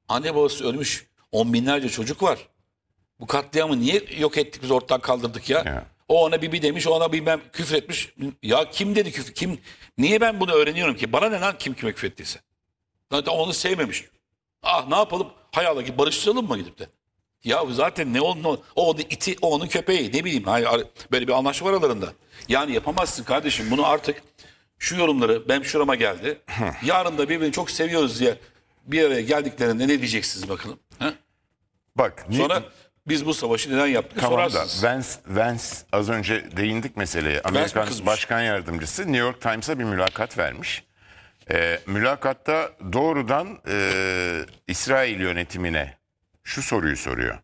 Anne babası ölmüş. On binlerce çocuk var. Bu katliamı niye yok ettik biz ortadan kaldırdık ya? Ya. O ona bibi demiş, o ona bilmem küfür etmiş. Ya kim dedi küfür? Kim? Niye ben bunu öğreniyorum ki? Bana ne lan kim kime küfür ettiyse? Zaten onu sevmemiş. Ah ne yapalım? Hay Allah gidip barıştıralım mı gidip de? Ya zaten ne onun o onun iti, o onun köpeği ne bileyim. Böyle bir anlaşma var aralarında. Yani yapamazsın kardeşim bunu artık şu yorumları benim şurama geldi. Yarın da birbirini çok seviyoruz diye bir araya geldiklerinde ne diyeceksiniz bakalım? Ha? Bak Sonra biz bu savaşı neden yaptık tamam da sorarsınız. Vance az önce değindik meseleye. Amerikan kızmış? Başkan Yardımcısı New York Times'a bir mülakat vermiş. Mülakatta doğrudan İsrail yönetimine şu soruyu soruyor.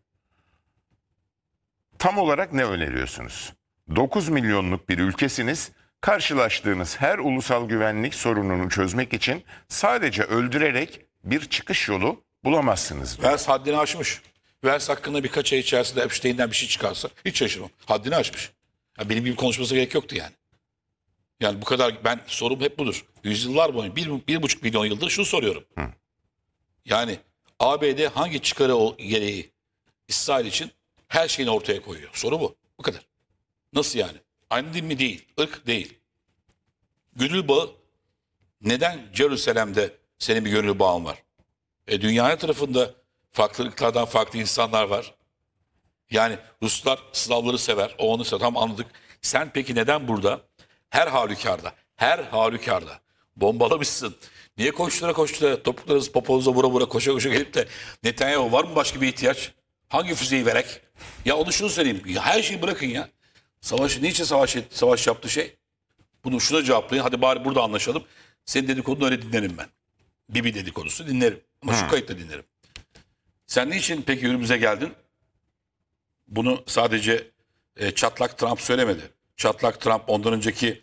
Tam olarak ne öneriyorsunuz? 9 milyonluk bir ülkesiniz. Karşılaştığınız her ulusal güvenlik sorununu çözmek için sadece öldürerek bir çıkış yolu bulamazsınız. Vels haddini aşmış. Vels hakkında birkaç ay içerisinde Epstein'den bir şey çıkarsa hiç şaşırmam. Haddini aşmış. Ya benim gibi konuşması gerek yoktu yani. Yani bu kadar sorum hep budur. Yüzyıllar boyunca 1,5 milyon yıldır şunu soruyorum. Yani ABD hangi çıkarı gereği İsrail için her şeyini ortaya koyuyor? Soru bu. Bu kadar. Nasıl yani? Aynı din mi? Değil. Irk değil. Gönül bağı neden Jerusalem'de senin bir gönül bağın var? Dünya tarafında farklı ırklardan farklı insanlar var. Yani Ruslar Slavları sever. O onu sever. Tam anladık. Sen peki neden burada her halükarda bombalamışsın? Niye koştura topuklarınızı poponuza vura vura koşa koşa gelip de Netanyahu var mı başka bir ihtiyaç? Hangi füzeyi verek? Ya onu şunu söyleyeyim. Ya her şeyi bırakın ya. Niçin savaş yaptı şey? Bunu şuna cevaplayın. Hadi bari burada anlaşalım. Senin dedikodunu öyle dinlerim ben. Bibi dedikodusu dinlerim. Ama şu kayıtta dinlerim. Sen niçin peki önümüze geldin? Bunu sadece çatlak Trump söylemedi. Çatlak Trump ondan önceki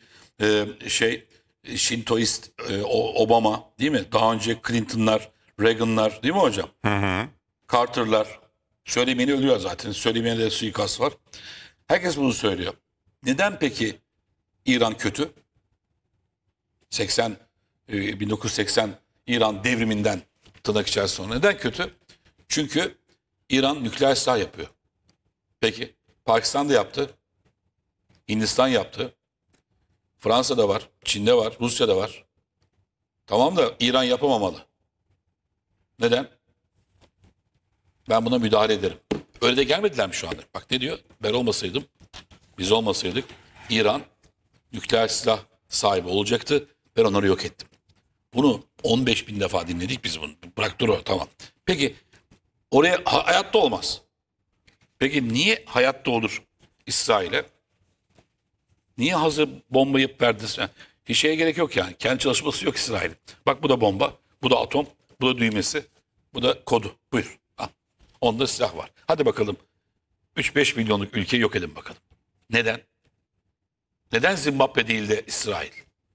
Şintoist Obama değil mi? Daha önce Clinton'lar, Reagan'lar değil mi hocam? Carter'lar. Söylemeyeni ölüyor zaten. Söylemeyene de suikast var. Herkes bunu söylüyor. Neden peki İran kötü? 1980 İran devriminden tırnak içerisinde sonra. Neden kötü? Çünkü İran nükleer silah yapıyor. Peki Pakistan da yaptı. Hindistan yaptı. Fransa'da var. Çin'de var. Rusya'da var. Tamam da İran yapamamalı. Neden? Ben buna müdahale ederim. Öyle de gelmediler mi şu anda? Bak ne diyor? Ben olmasaydım, biz olmasaydık İran nükleer silah sahibi olacaktı. Ben onları yok ettim. Bunu 15 bin defa dinledik biz bunu. Bırak dur o tamam. Peki oraya hayatta olmaz. Peki niye hayatta olur İsrail'e? Niye hazır bombayı verdi? Hiç şeye gerek yok yani. Kendi çalışması yok İsrail'in. Bak bu da bomba, bu da atom, bu da düğmesi, bu da kodu. Buyur. Al. Onda silah var. Hadi bakalım 3-5 milyonluk ülkeyi yok edin bakalım. Neden? Neden Zimbabwe değil de İsrail?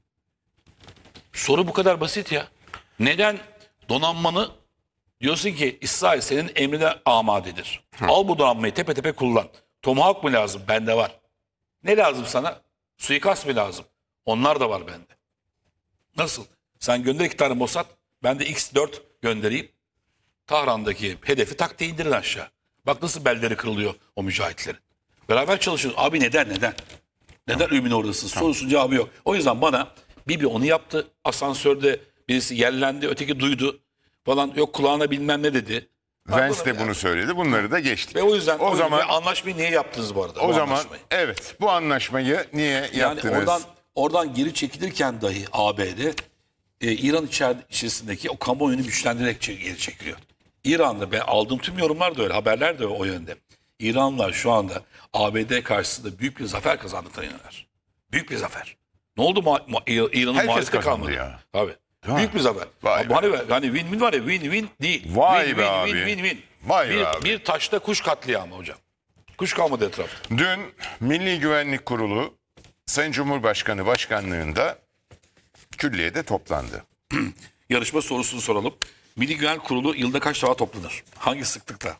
Soru bu kadar basit ya. Neden donanmanı diyorsun ki İsrail senin emrine amadedir. Al bu donanmayı tepe tepe kullan. Tomahawk mı lazım? Bende var. Ne lazım sana? Suikast mı lazım? Onlar da var bende. Nasıl? Sen gönder 2 tane Mossad. Ben de X4 göndereyim. Tahran'daki hedefi tak diye indirin aşağı. Bak nasıl belleri kırılıyor o mücahitlerin. Beraber çalışıyoruz. Abi neden? Neden ümün oradasın? Sorusun cevabı yok. O yüzden bana Bibi onu yaptı. Asansörde birisi yellendi, öteki duydu falan. Yok kulağına bilmem ne dedi. Vance de bunu söyledi. Bunları da geçtik. Ve o yüzden o zaman anlaşmayı niye yaptınız bu arada? o bu zaman anlaşmayı? evet bu anlaşmayı niye Yani yaptınız? oradan geri çekilirken dahi ABD İran içerisindeki o kamuoyunu güçlendirerek geri çekiliyor. İran'da ben aldığım tüm yorumlar da öyle, haberler de o yönde. İranlılar şu anda ABD karşısında büyük bir zafer kazandıklarına inanıyorlar. Büyük bir zafer. Ne oldu İran'ın Herkes muhalefeti kazandı kalmadı. ya. Tabii. Değil Büyük mi? bir zafer. Vay be. Hani win-win var ya win-win değil. Vay win, be win, abi. Win-win. Vay be abi. Bir taşta kuş katliamı hocam. Kuş kalmadı etrafta. Dün Milli Güvenlik Kurulu Sayın Cumhurbaşkanı başkanlığında külliyede toplandı. Yarışma sorusunu soralım. Milli Güvenlik Kurulu yılda kaç defa toplanır? Hangi sıklıkta?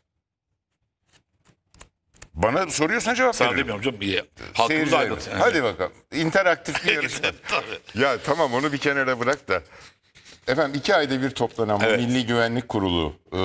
Bana soruyorsan cevap Sana veririm. demiyorum canım. İyi. Halkımızı Seyircilerime. aydınlat. Yani. Hadi bakalım. İnteraktif bir yarışma. Tabii. Ya tamam onu bir kenara bırak da. Efendim 2 ayda bir toplanan bu Evet. Milli Güvenlik Kurulu